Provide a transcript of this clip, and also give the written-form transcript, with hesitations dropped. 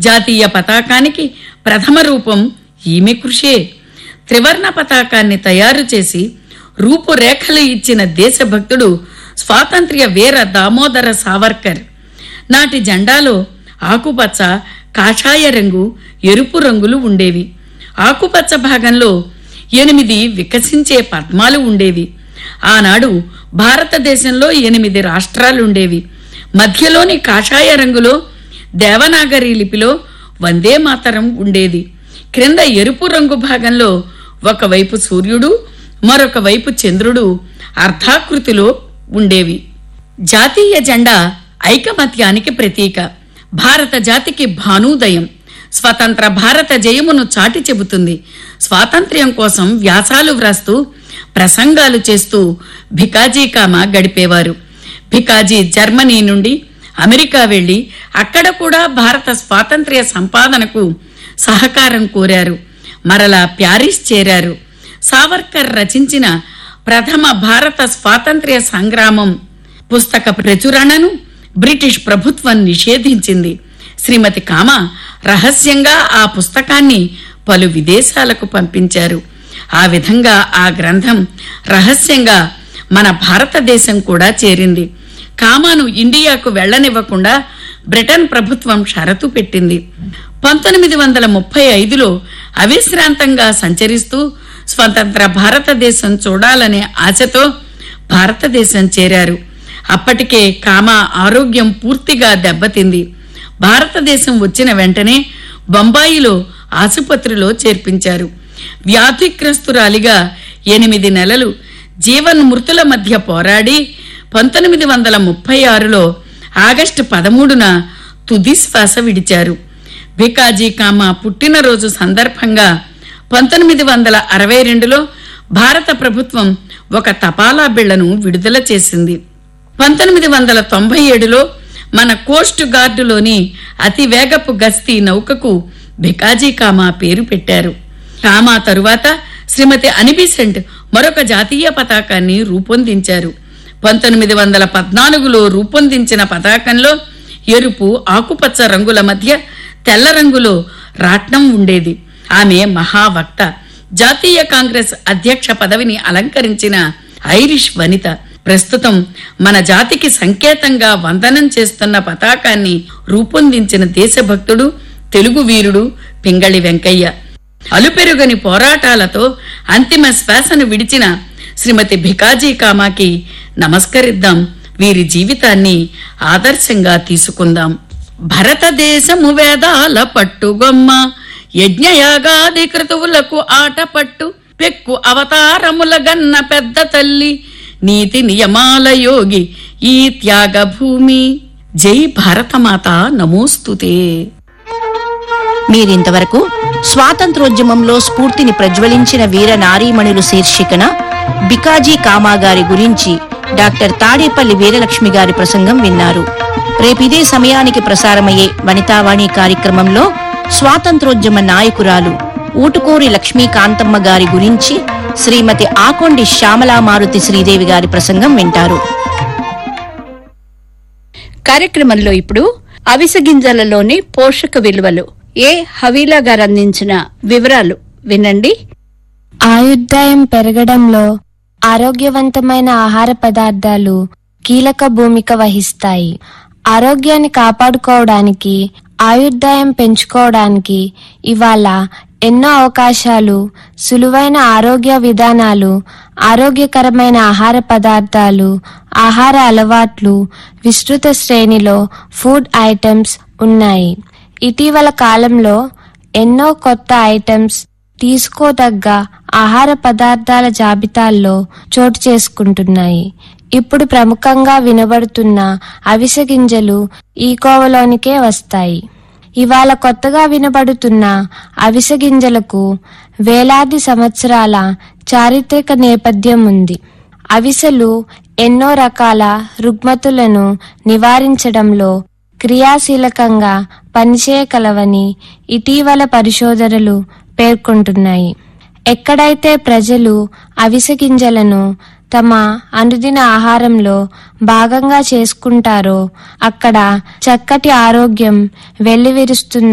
జాతీయ పతాకానికి ప్రథమ రూపం ఈమె కృషే. త్రివర్ణ పతాకాన్ని తయారు చేసి రూపురేఖలు ఇచ్చిన దేశభక్తుడు స్వాతంత్ర్య వీర దామోదర సావర్కర్. నాటి జెండాలో ఆకుపచ్చ, కాషాయ రంగు, ఎరుపు రంగులు ఉండేవి. ఆకుపచ్చ భాగంలో 8 వికసించే పద్మాలు ఉండేవి. ఆనాడు భారతదేశంలో 8 రాష్ట్రాలుండేవి. మధ్యలోని కాషాయ రంగులో దేవనాగరి లిపిలో వందే మాతరం ఉండేది. క్రింద ఎరుపు రంగు భాగంలో ఒకవైపు సూర్యుడు, మరొక వైపు చంద్రుడు అర్ధాకృతిలో ఉండేవి. జాతీయ జెండా ఐకమత్యానికి ప్రతీక. భారత జాతికి భానూదయం. స్వతంత్ర భారత జయమును చాటి చెబుతుంది. స్వాతంత్ర్యం కోసం వ్యాసాలు వ్రాస్తూ, ప్రసంగాలు చేస్తూ భికాజీ కామా గడిపేవారు. భికాజీ జర్మనీ నుండి అమెరికా వెళ్లి అక్కడ కూడా భారత స్వాతంత్ర్య సంపాదనకు సహకారం కోరారు. మరలా ప్యారిస్ చేరారు. సావర్కర్ రచించిన ప్రథమ భారత స్వాతంత్ర్య సంగ్రామం పుస్తక ప్రచురణను బ్రిటిష్ ప్రభుత్వం నిషేధించింది. శ్రీమతి కామా రహస్యంగా ఆ పుస్తకాన్ని పలు విదేశాలకు పంపించారు. ఆ విధంగా ఆ గ్రంథం రహస్యంగా మన భారతదేశం కూడా చేరింది. కామాను ఇండియాకు వెళ్లనివ్వకుండా బ్రిటన్ ప్రభుత్వం షరతు పెట్టింది. 1935లో అవిశ్రాంతంగా సంచరిస్తూ స్వతంత్ర భారతదేశం చూడాలనే ఆశతో భారతదేశం చేరారు. అప్పటికే కామా ఆరోగ్యం పూర్తిగా దెబ్బతింది. భారతదేశం వచ్చిన వెంటనే బొంబాయిలో ఆసుపత్రిలో చేర్పించారు. వ్యాధిగ్రస్తురాలిగా 8 నెలలు జీవన్మృతుల మధ్య పోరాడి 1936లో ఆగస్టు 13న తుది శ్వాస విడిచారు. భికాజీ కామా పుట్టినరోజు సందర్భంగా 1962లో భారత ప్రభుత్వం ఒక తపాలా బిళ్లను విడుదల చేసింది. 1997లో మన కోస్ట్ గార్డులోని అతివేగపు గస్తీ నౌకకు భికాజీ కామా పేరు పెట్టారు. కామా తరువాత శ్రీమతి అనిబిసెంట్ మరొక జాతీయ పతాకాన్ని రూపొందించారు. 1914లో రూపొందించిన పతాకంలో ఎరుపు, ఆకుపచ్చ రంగుల మధ్య తెల్ల రంగులో రాట్నం ఉండేది. ఆమె మహావక్త. జాతీయ కాంగ్రెస్ అధ్యక్ష పదవిని అలంకరించిన ఐరిష్ వనిత. ప్రస్తుతం మన జాతికి సంకేతంగా వందనం చేస్తున్న పతాకాన్ని రూపొందించిన దేశభక్తుడు, తెలుగు వీరుడు పింగళి వెంకయ్య. అలుపెరుగని పోరాటాలతో అంతిమ శ్వాసను విడిచిన శ్రీమతి భికాజీ కామాకి నమస్కరిద్దాం. వీరి జీవితాన్ని ఆదర్శంగా తీసుకుందాం. భరతదేశము వేదాల పట్టుగొమ్మ, యజ్ఞయాగాది క్రతువులకు ఆటపట్టు, పెక్కు అవతారముల గన్న పెద్ద తల్లి, నీతి నియమాల యోగి ఈ త్యాగ భూమి. జై భారతమాత నమోస్తుతే. మీరింతవరకు స్వాతంత్రోద్యమంలో స్ఫూర్తిని ప్రజ్వలించిన వీర నారీమణులు శీర్షికన భికాజీ కామా గారి గురించి డాక్టర్ తాడేపల్లి వీరలక్ష్మి గారి ప్రసంగం విన్నారు. రేపిదే సమయానికి ప్రసారమయ్యే వనితావాణి కార్యక్రమంలో స్వాతంత్రోద్యమ నాయకురాలు ఊటుకూరి లక్ష్మీకాంతమ్మ గారి గురించి శ్రీమతి ఆకొండి శ్యామలామారుతి శ్రీదేవి గారి ప్రసంగం వింటారు. కార్యక్రమంలో ఇప్పుడు అవిసె గింజలలోని పోషక విలువలు ఏ హవీలా గారు అందించిన వివరాలు వినండి. ఆయుర్దాయం పెరగడంలో ఆరోగ్యవంతమైన ఆహార పదార్థాలు కీలక భూమిక వహిస్తాయి. ఆరోగ్యాన్ని కాపాడుకోవడానికి, ఆయుర్దాయం పెంచుకోవడానికి ఇవాళ ఎన్నో అవకాశాలు, సులువైన ఆరోగ్య విధానాలు, ఆరోగ్యకరమైన ఆహార పదార్థాలు, ఆహార అలవాట్లు, విస్తృత శ్రేణిలో ఫుడ్ ఐటమ్స్ ఉన్నాయి. ఇటీవల కాలంలో ఎన్నో కొత్త ఐటమ్స్ తీసుకోదగ్గ ఆహార పదార్థాల జాబితాల్లో చోటు చేసుకుంటున్నాయి. ఇప్పుడు ప్రముఖంగా వినబడుతున్న అవిసె గింజలు ఈ కోవలోనికే వస్తాయి. ఇవాళ కొత్తగా వినబడుతున్న అవిసె గింజలకు వేలాది సంవత్సరాల చారిత్రక నేపథ్యం ఉంది. అవిసెలు ఎన్నో రకాల రుగ్మతులను నివారించడంలో క్రియాశీలకంగా పనిచేయగలవని ఇటీవల పరిశోధనలు పేర్కొంటున్నాయి. ఎక్కడైతే ప్రజలు అవిసె గింజలను తమ అనుదిన ఆహారంలో భాగంగా చేసుకుంటారో అక్కడ చక్కటి ఆరోగ్యం వెల్లివిరుస్తున్న